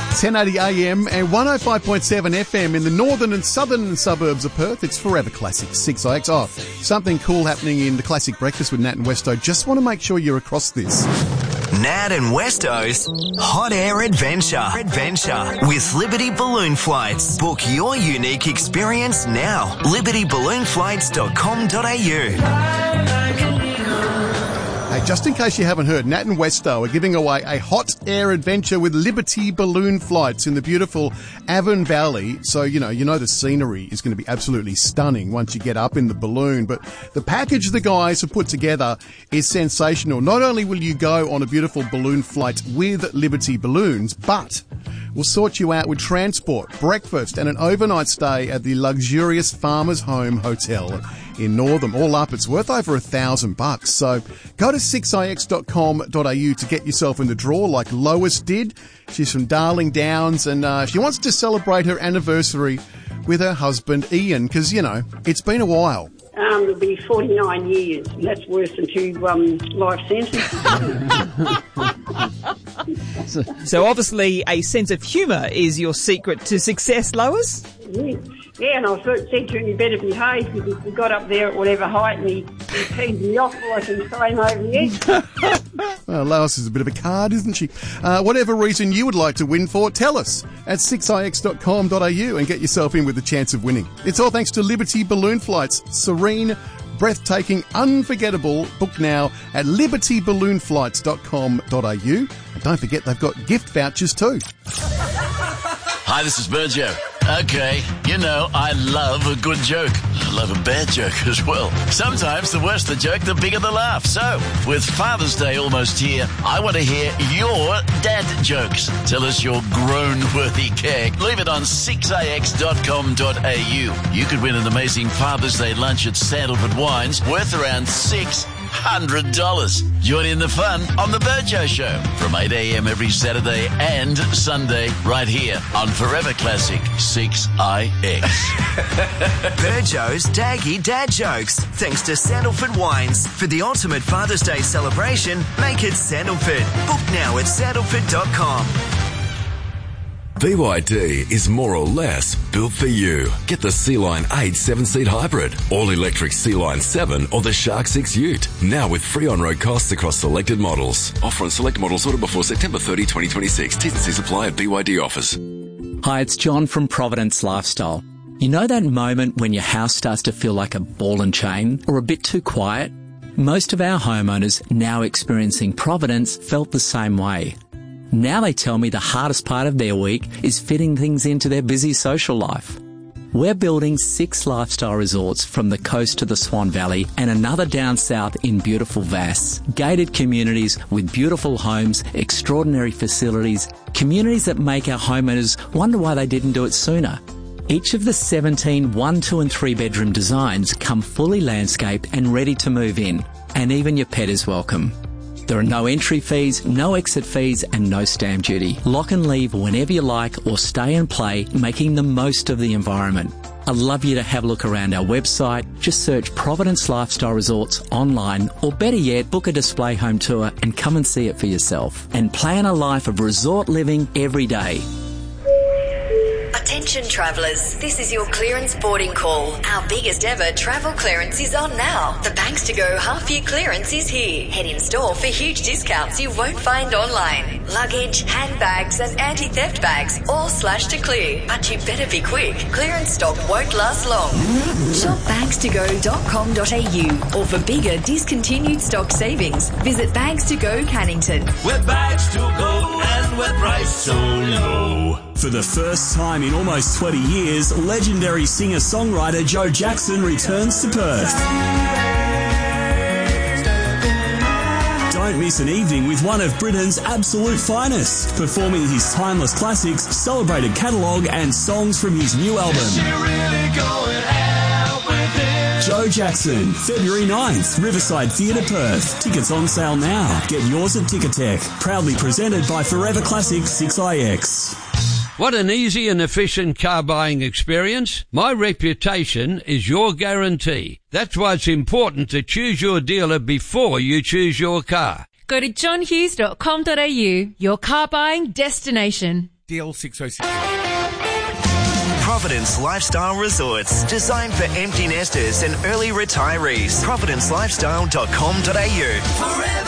1080 AM and 105.7 FM in the northern and southern suburbs of Perth. It's Forever Classic 6IX. Oh, something cool happening in the Classic Breakfast with Nat and Westo. Just want to make sure you're across this. Nat and Westo's Hot Air Adventure with Liberty Balloon Flights. Book your unique experience now. libertyballoonflights.com.au. Hey, just in case you haven't heard, Nat and Westo are giving away a hot air adventure with Liberty Balloon Flights in the beautiful Avon Valley. So, you know the scenery is going to be absolutely stunning once you get up in the balloon. But the package the guys have put together is sensational. Not only will you go on a beautiful balloon flight with Liberty Balloons, but we'll sort you out with transport, breakfast and an overnight stay at the luxurious Farmers Home Hotel in Northam. All up, it's worth over $1,000. So go to 6ix.com.au to get yourself in the draw like Lois did. She's from Darling Downs and she wants to celebrate her anniversary with her husband Ian because, it's been a while. It'll be 49 years. That's worse than 2 life sentences. So obviously a sense of humour is your secret to success, Lois? Yeah, and I said to him, you better behave because we got up there at whatever height and he teased me off like I can throw him over the edge. Well, Lois is a bit of a card, isn't she? Whatever reason you would like to win for, tell us at 6ix.com.au and get yourself in with the chance of winning. It's all thanks to Liberty Balloon Flights. Serene, breathtaking, unforgettable. Book now at libertyballoonflights.com.au. And don't forget they've got gift vouchers too. Hi, this is Burjo. Okay, I love a good joke. I love a bad joke as well. Sometimes the worse the joke, the bigger the laugh. So, with Father's Day almost here, I want to hear your dad jokes. Tell us your groan-worthy gag. Leave it on 6ix.com.au. You could win an amazing Father's Day lunch at Sandalford Wines worth around $600. Join in the fun on The Burjo Show from 8 a.m. every Saturday and Sunday right here on Forever Classic 6IX. Burjo's Daggy Dad Jokes. Thanks to Sandalford Wines. For the ultimate Father's Day celebration, make it Sandalford. Book now at sandalford.com. BYD is more or less built for you. Get the Sea-Line 8 7-seat hybrid, all-electric Sea-Line 7 or the Shark 6 Ute. Now with free on-road costs across selected models. Offer on select models ordered before September 30, 2026. T's and C's apply at BYD offers. Hi, it's John from Providence Lifestyle. You know that moment when your house starts to feel like a ball and chain or a bit too quiet? Most of our homeowners now experiencing Providence felt the same way. Now they tell me the hardest part of their week is fitting things into their busy social life. We're building 6 lifestyle resorts from the coast to the Swan Valley and another down south in beautiful Vass. Gated communities with beautiful homes, extraordinary facilities, communities that make our homeowners wonder why they didn't do it sooner. Each of the 17 1, 2 and 3 bedroom designs come fully landscaped and ready to move in. And even your pet is welcome. There are no entry fees, no exit fees and no stamp duty. Lock and leave whenever you like or stay and play, making the most of the environment. I'd love you to have a look around our website. Just search Providence Lifestyle Resorts online or better yet, book a display home tour and come and see it for yourself. And plan a life of resort living every day. Attention travellers, this is your clearance boarding call. Our biggest ever travel clearance is on now. The Banks to Go half-year clearance is here. Head in store for huge discounts you won't find online. Luggage, handbags and anti-theft bags all slashed to clear. But you better be quick. Clearance stock won't last long. Shop bankstogo.com.au or for bigger discontinued stock savings, visit Bags to Go Cannington. We're Bags to Go and we're priced so low. For the first time in almost 20 years, legendary singer-songwriter Joe Jackson returns to Perth. Don't miss an evening with one of Britain's absolute finest, performing his timeless classics, celebrated catalogue and songs from his new album. Joe Jackson, February 9th, Riverside Theatre, Perth. Tickets on sale now. Get yours at Ticketek. Proudly presented by Forever Classic 6IX. What an easy and efficient car buying experience. My reputation is your guarantee. That's why it's important to choose your dealer before you choose your car. Go to johnhughes.com.au, your car buying destination. DL606. Providence Lifestyle Resorts, designed for empty nesters and early retirees. ProvidenceLifestyle.com.au. Forever.